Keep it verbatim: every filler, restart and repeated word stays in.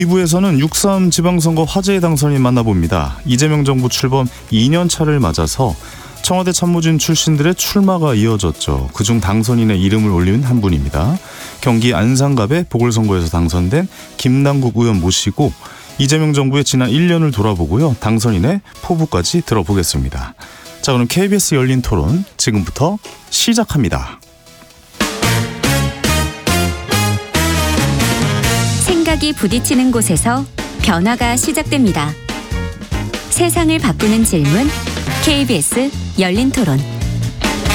이 부에서는 육삼 지방선거 화제의 당선인 만나봅니다. 이재명 정부 출범 이 년 차를 맞아서 청와대 참모진 출신들의 출마가 이어졌죠. 그중 당선인의 이름을 올린 한 분입니다. 경기 안산갑의 보궐선거에서 당선된 김남국 의원 모시고 이재명 정부의 지난 일 년을 돌아보고요. 당선인의 포부까지 들어보겠습니다. 자, 그럼 케이비에스 열린 토론 지금부터 시작합니다. 생각이 부딪히는 곳에서 변화가 시작됩니다. 세상을 바꾸는 질문, 케이비에스 열린 토론.